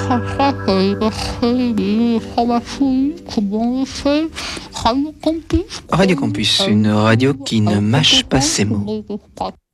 ça, c'est des informations, comment on fait, Radio Campus. Radio Campus, une radio qui ne mâche pas ses mots.